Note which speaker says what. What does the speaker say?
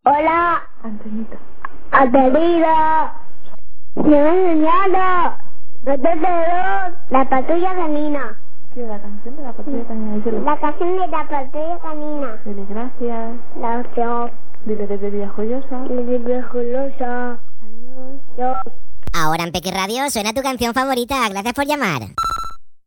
Speaker 1: Hola.
Speaker 2: Antonito.
Speaker 1: Antonito. Me he enseñado. La patrulla canina.
Speaker 2: ¿Qué? La canción de la patrulla canina. Díselo.
Speaker 1: La canción de la patrulla canina.
Speaker 2: Dile gracias.
Speaker 1: Gracias.
Speaker 2: Dile desde Villajoyosa.
Speaker 1: Desde Villajoyosa.
Speaker 2: Adiós.
Speaker 1: Yo.
Speaker 3: Ahora en Peque Radio suena tu canción favorita. Gracias por llamar.